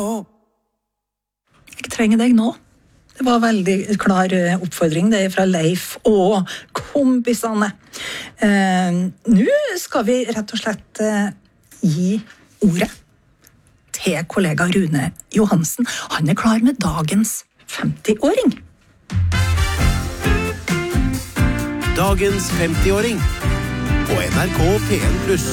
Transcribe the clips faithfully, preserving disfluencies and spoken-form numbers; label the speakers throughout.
Speaker 1: Jeg trenger deg nå. Det var veldig klar oppfordring det er fra Leif og kompisene. Eh, nå skal vi rett og slett eh, gi ordet til kollega Rune Johansen. Han er klar med dagens femti-åring.
Speaker 2: Dagens femti-åring på N R K P en pluss.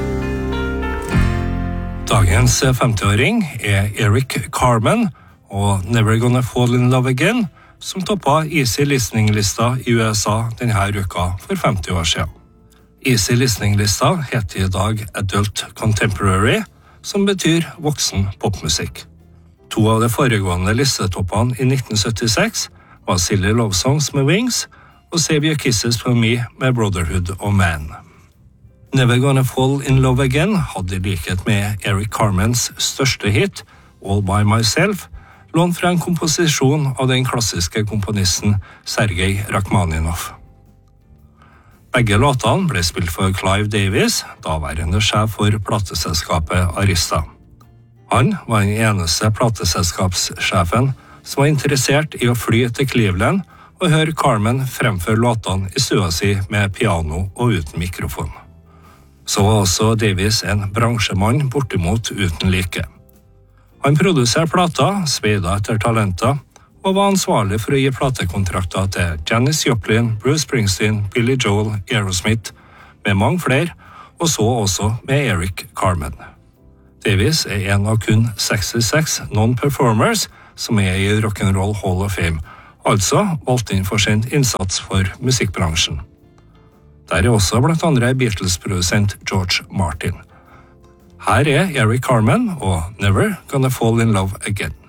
Speaker 3: Dagens femti-åring er Eric Carmen og Never Gonna Fall in Love Again, som toppet Easy Listening-lista i U S A denne uka for femti år siden. Easy Listening-lista heter i dag Adult Contemporary, som betyr voksen popmusikk. To av de foregående listetoppene i nitten syttiseks var Silly Love Songs med Wings og Save Your Kisses for Me med Brotherhood of Man. Never Gonna Fall in Love Again hadde i likhet med Eric Carmens største hit, All By Myself, lånt fra en komposisjon av den klassiske komponisten Sergej Rachmaninov. Begge låtene ble spilt for Clive Davis, daværende sjef for plateselskapet Arista. Han var den eneste plateselskapssjefen som var interessert i å fly til Cleveland og høre Carmen fremføre låtene i stua si med piano og uten mikrofon. Så var også Davis en bransjemann bortimot uten like. Han produserte plater, sveida etter talenter, og var ansvarlig for å gi platekontrakter til Janis Joplin, Bruce Springsteen, Billy Joel, Aerosmith, med mange flere, og så også med Eric Carmen. Davis er en av kun sekstiseks non-performers som er i Rock'n'Roll Hall of Fame, altså valgt inn for sin innsats for musikkbransjen. Der er også blant andre Beatles-produsent George Martin. Her er Eric Carmen og Never Gonna Fall in Love Again.